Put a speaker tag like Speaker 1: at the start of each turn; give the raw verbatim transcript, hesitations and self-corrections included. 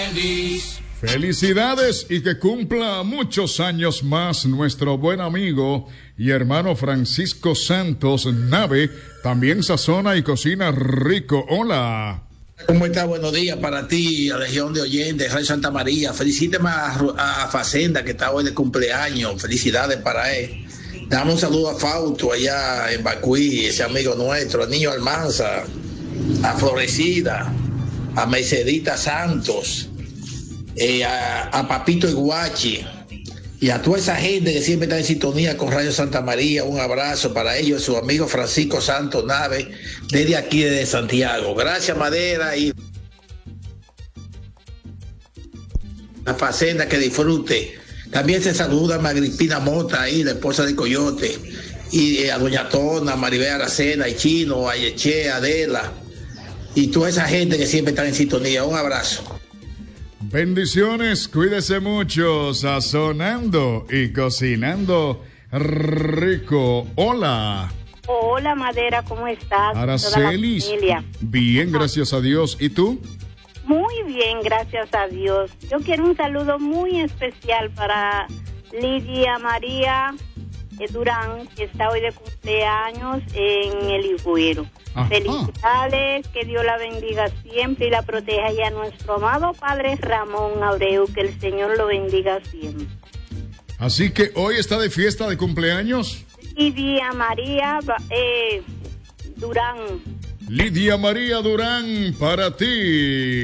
Speaker 1: feliz.
Speaker 2: Felicidades y que cumpla muchos años más nuestro buen amigo y hermano Francisco Santos Nave, también sazona y cocina rico. Hola.
Speaker 3: ¿Cómo está? Buenos días para ti, a Legión de Oyentes, Radio Santa María. Felicíteme a, a Facenda, que está hoy de cumpleaños. Felicidades para él. Dame un saludo a Fausto allá en Bacuí, ese amigo nuestro, a Niño Almanza, a Florecida, a Mercedita Santos, eh, a, a Papito Iguachi y a toda esa gente que siempre está en sintonía con Radio Santa María. Un abrazo para ellos, su amigo Francisco Santos Nave, desde aquí, desde Santiago. Gracias, Madera, y la Facenda, que disfrute. También se saluda a Agripina Mota, ahí, la esposa de Coyote, y eh, a Doña Tona, a Maribel Aracena, y Chino, a Yeche, a Adela, y toda esa gente que siempre está en sintonía. Un abrazo.
Speaker 2: Bendiciones, cuídese mucho, sazonando y cocinando rico. Hola.
Speaker 4: Hola, Madera, ¿cómo estás?
Speaker 2: Aracelis. Bien, gracias a Dios. ¿Y tú?
Speaker 4: Muy bien, gracias a Dios. Yo quiero un saludo muy especial para Lidia María Durán, que está hoy de cumpleaños en el Higüero.
Speaker 2: Ajá.
Speaker 4: Felicidades, que Dios la bendiga siempre y la proteja, y a nuestro amado Padre Ramón Abreu, que el Señor lo bendiga siempre.
Speaker 2: Así que hoy está de fiesta de cumpleaños.
Speaker 4: Lidia María eh, Durán.
Speaker 2: Lidia María Durán, para ti.